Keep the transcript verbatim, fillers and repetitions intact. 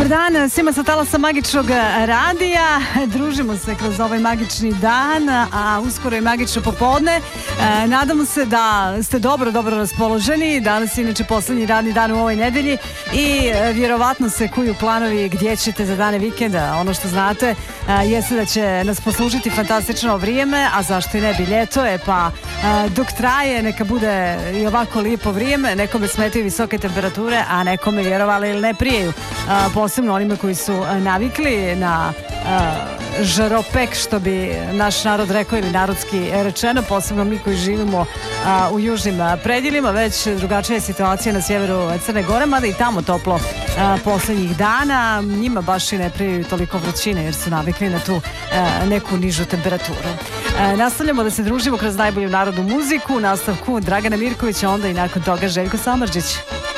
Dobar dan svima sa talasa Magičnog radija. Družimo se kroz ovaj magični dan, a uskoro i magično popodne. Nadamo se da ste dobro, dobro raspoloženi. Danas je inače poslednji radni dan u ovoj nedelji i vjerovatno se kuju planovi gdje ćete za dane vikenda. Ono što znate jeste da će nas poslužiti fantastično vrijeme, a zašto i ne bi, ljeto je, pa dok traje neka bude i ovako lijepo vrijeme. Nekome smetaju visoke temperature, a nekome, vjerovali ili ne, prijeju. Posebno onima koji su navikli na žaropek, što bi naš narod rekao, ili narodski rečeno, posebno mi koji živimo u južnim predjelima. Već drugačija je situacija na sjeveru Crne Gore, mada i tamo toplo poslednjih dana. Njima baš i ne prijaju toliko vrućine jer su navikli na tu neku nižu temperaturu. Nastavljamo da se družimo kroz najbolju narodnu muziku. U nastavku Dragana Mirkovića, onda i nakon toga Željko Samardžić.